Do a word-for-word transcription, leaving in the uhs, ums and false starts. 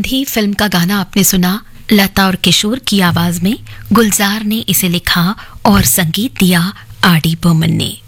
आंधी फिल्म का गाना आपने सुना लता और किशोर की आवाज में। गुलजार ने इसे लिखा और संगीत दिया आर डी बर्मन ने।